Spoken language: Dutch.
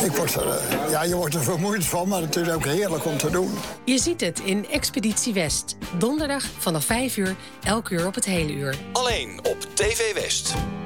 Je wordt er vermoeid van, maar het is ook heerlijk om te doen. Je ziet het in Expeditie West. Donderdag vanaf 5 uur, elk uur op het hele uur. Alleen op TV West.